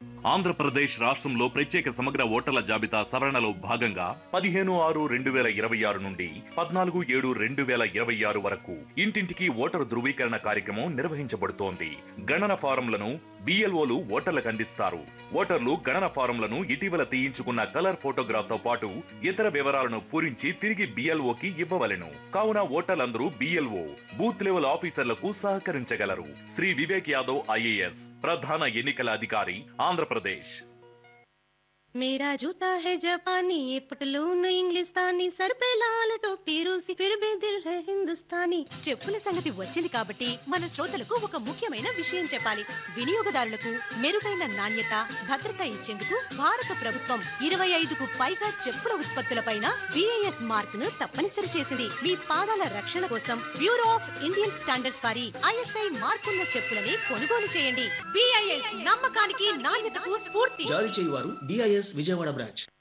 ఆంధ్రప్రదేశ్ రాష్ట్రంలో ప్రత్యేక సమగ్ర ఓటర్ల జాబితా సవరణలో భాగంగా 15/6/2026 నుండి 14/7/2026 వరకు ఇంటింటికి ఓటరు ధృవీకరణ కార్యక్రమం నిర్వహించబడుతోంది. గణన ఫారంలను BLOలు ఓటర్లకు అందిస్తారు. ఓటర్లు గణన ఫారంలను ఇటీవల తీయించుకున్న కలర్ ఫోటోగ్రాఫ్ తో పాటు ఇతర వివరాలను పూరించి తిరిగి BLOకి ఇవ్వవలెను. కావున ఓటర్లందరూ BLO బూత్ లెవెల్ ఆఫీసర్లకు సహకరించగలరు. శ్రీ వివేక్ యాదవ్ IAS ప్రధాన ఎన్నికల అధికారి ఆంధ్రప్రదేశ్. मेरा जूता है जापानी ये पटलून इंग्लिस्तानी सर पे लाल टोपी रूसी फिर भी दिल है हिंदुस्तानी చెప్పుల సంగతి వచ్చింది కాబట్టి మన శ్రోతలకు ఒక ముఖ్యమైన విషయం చెప్పాలి. వినియోగదారులకు మెరుగైన నాణ్యత భద్రత ఇచ్చేందుకు భారత ప్రభుత్వం 25కు పైగా చెప్పుల ఉత్పత్తులపైన BIS మార్క్ ను తప్పనిసరి చేసింది. మీ పాదాల రక్షణ కోసం బ్యూరో ఆఫ్ ఇండియన్ స్టాండర్డ్స్ వారి ISI మార్కున్న చెప్పులని కొనుగోలు చేయండి. BIS నమ్మకానికి నాణ్యతకు స్ఫూర్తి. జారీ చేయువారు BIS విజయవాడ బ్రాంచ్.